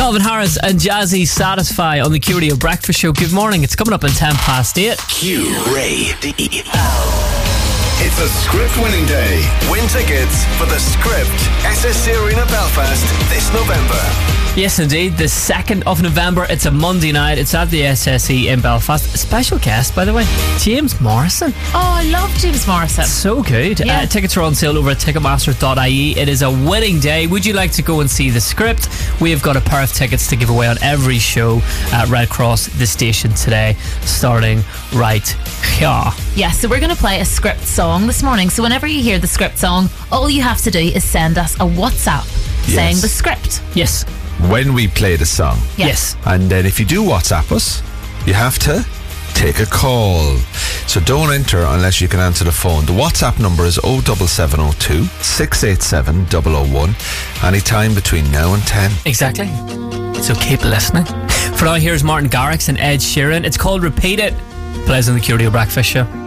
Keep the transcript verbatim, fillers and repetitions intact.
Calvin Harris and Jazzy Satisfy on the Q Radio Breakfast Show. Good morning. It's coming up in ten past eight. Q Radio. It's a Script winning day. Win tickets for the Script S S C Arena Belfast this November. Yes, indeed. The second of November. It's a Monday night. It's at the S S E in Belfast. A special guest, by the way, James Morrison. Oh, I love James Morrison. So good. Yeah. Uh, tickets are on sale over at ticketmaster dot I E. It is a winning day. Would you like to go and see the Script? We have got a pair of tickets to give away on every show uh, right across the station today, starting right here. Yeah, so we're going to play a Script song this morning. So whenever you hear the Script song, all you have to do is send us a WhatsApp Yes. saying the Script. Yes. When we play the song. Yeah. Yes. And then if you do WhatsApp us, you have to take a call. So don't enter unless you can answer the phone. The WhatsApp number is oh seven seven oh two, six eight seven, oh oh one. Anytime between now and ten. Exactly. So keep listening. For now, here's Martin Garrix and Ed Sheeran. It's called Repeat It. Plays on the Q Radio Breakfast Show.